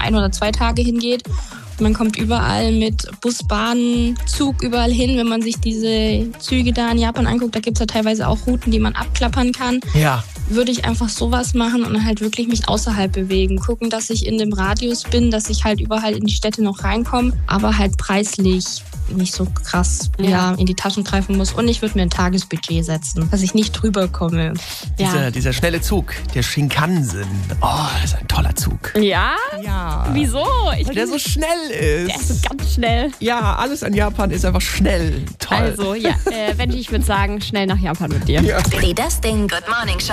1 oder 2 Tage hingeht. Man kommt überall mit Bus, Bahn, Zug überall hin. Wenn man sich diese Züge da in Japan anguckt, da gibt es ja teilweise auch Routen, die man abklappern kann. Ja. Würde ich einfach sowas machen und halt wirklich mich außerhalb bewegen. Gucken, dass ich in dem Radius bin, dass ich halt überall in die Städte noch reinkomme, aber halt preislich nicht so krass in die Taschen greifen muss. Und ich würde mir ein Tagesbudget setzen, dass ich nicht drüber komme. Dieser schnelle Zug, der Shinkansen. Oh, das ist ein toller Zug. Ja? Ja. Wieso? Weil der so schnell ist. Der ist so ganz schnell. Ja, alles an Japan ist einfach schnell. Toll. Also, ja, ich würde sagen, schnell nach Japan mit dir. Ja. Die Das Ding Good Morning Show.